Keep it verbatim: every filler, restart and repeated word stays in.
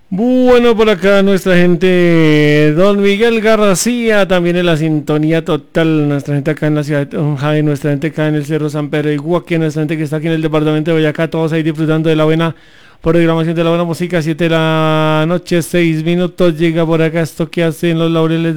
Bueno, por acá nuestra gente, don Miguel García, también en la sintonía total, nuestra gente acá en la ciudad de Tunja, y nuestra gente acá en el Cerro San Pedro y Guaque, nuestra gente que está aquí en el departamento de Boyacá, todos ahí disfrutando de la buena programación, de la buena música. Siete de la noche, seis minutos, llega por acá esto que hacen los Laureles